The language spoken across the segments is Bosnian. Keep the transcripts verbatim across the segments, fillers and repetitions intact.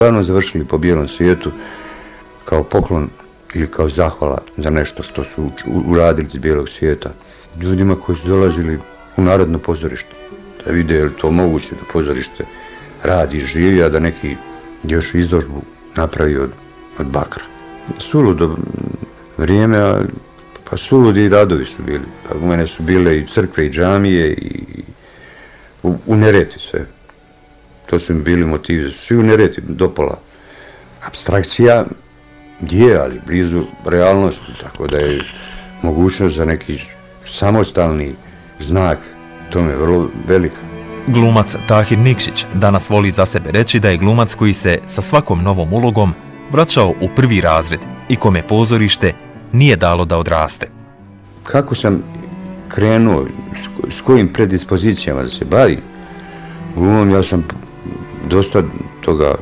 Stvarno završili po bijelom svijetu kao poklon ili kao zahvala za nešto što su uradili iz bijelog svijeta. Ljudima koji su dolazili u Narodno pozorište, da vide je li to moguće da pozorište radi i živi, a da neki još izložbu napravi od, od bakra. Suludo vrijeme, pa suludi radovi su bili. U mene su bile i crkve i džamije i u, u Neretvi sve. To su mi bili motivi, svi u Neretvi do pola. Apstrakcija je, ali blizu realnosti, tako da je mogućnost za neki samostalni znak tome vrlo velika. Glumac Tahir Nikšić danas voli za sebe reći da je glumac koji se sa svakom novom ulogom vraćao u prvi razred i kome pozorište nije dalo da odraste. Kako sam krenuo, s kojim predispozicijama da se bavim glumom, ja sam dosta toga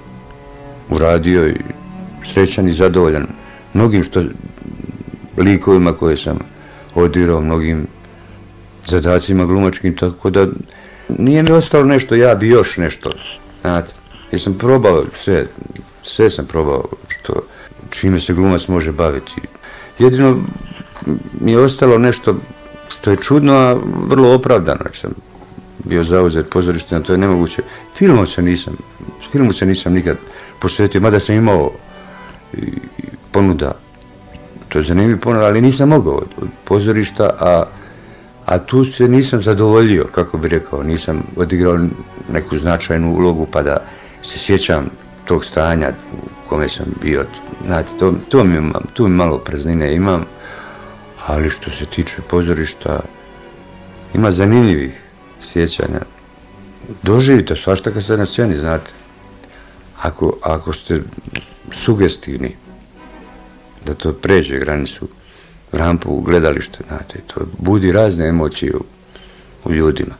uradio i srećan i zadovoljan mnogim što likovima koje sam odigrao, mnogim zadacima glumačkim, tako da nije mi ostalo nešto, ja bi još nešto, znate. Ja sam probao sve, sve sam probao što, čime se glumac može baviti. Jedino mi je ostalo nešto što je čudno, a vrlo opravdano, jer sam bio zauzet pozorištem, to je nemoguće. Filmu se nisam, filmu se nisam nikad posvetio, mada sam imao i ponuda, to je zanimljiv ponuda, ali nisam mogao od, od pozorišta, a, a tu se nisam zadovoljio, kako bi rekao, nisam odigrao neku značajnu ulogu, pa da se sjećam tog stanja u kome sam bio. Znate, to, to mi, tu mi malo praznine imam, ali što se tiče pozorišta, ima zanimljivih sjećanja. Doživite svašta kad ste na sceni, znate. Ako, ako ste sugestivni, da to pređe granicu, rampu u gledalište, znate, to budi razne emocije u, u ljudima.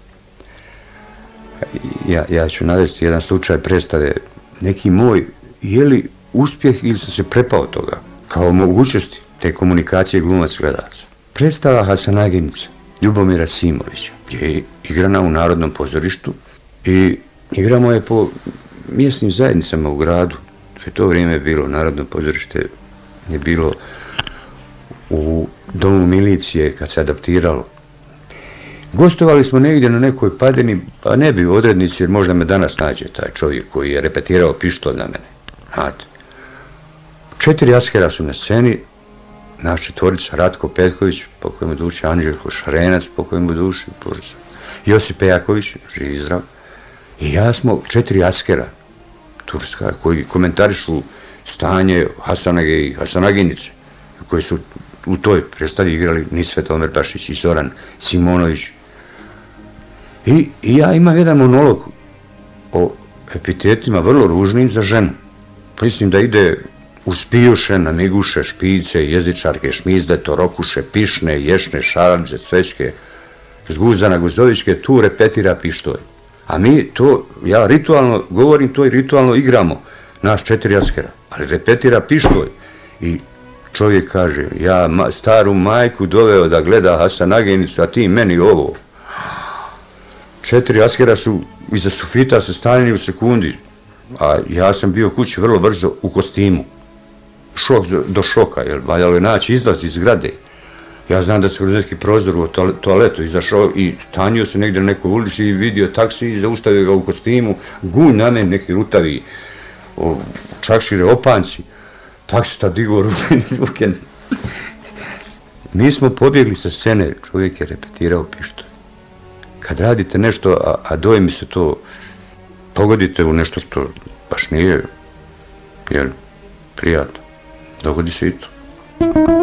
Ja, ja ću navesti jedan slučaj predstave, neki moj, je li uspjeh ili sam se prepao toga, kao mogućnosti te komunikacije glumac-gledalac. Predstava Hasanaginica, Ljubomira Simovića, je igrana u Narodnom pozorištu i igramo je po mjesnim zajednicama u gradu. U to vrijeme je bilo, Narodno pozorište je bilo u domu milicije kad se adaptiralo. Gostovali smo negdje na nekoj padini, pa ne bi u odrednici, jer možda me danas nađe taj čovjek koji je repetirao pištolj na mene. Znate. Četiri askera su na sceni, naš četvorica, Ratko Petković, pokojemu duši, Anđelko Šarenac, pokojemu duši, Josip Pejaković, živi zdrav, i ja smo četiri askera turska koji komentarišu stanje Hasanage i Hasanaginice, koji su u toj predstavi igrali Nisvet Omer Bašić i Zoran Simonović. I, I ja imam jedan monolog o epitetima vrlo ružnim za ženu. Mislim da ide uspijuše, namiguše, špice, jezičarke, šmizde, torokuše, pišne, ješne, šaralice, cvećke, zguzdana guzovićke, tu repetira pištolj. A mi to, ja ritualno govorim to i ritualno igramo, naš četiri askera, ali repetira pištolj. I čovjek kaže, ja ma, staru majku doveo da gleda Hasanaginicu, a ti meni ovo. Četiri askera su iza sufita se stavljeni u sekundi, a ja sam bio kući vrlo brzo u kostimu. Šok do šoka, jer valjalo je naći izlaz iz zgrade. Ja znam da se kroz neki prozor u toaletu izašao i stanio se negdje na nekoj ulici i vidio taksi i zaustavio ga u kostimu. Gunj na meni, neki rutavi, o, čakšire, opanci. Taksista digao ruke. Mi smo pobjegli sa scene, čovjek je repetirao pištolj. Kad radite nešto, a, a dojmi se to, pogodite u nešto što baš nije, jer prijatno. Dogodi se i to.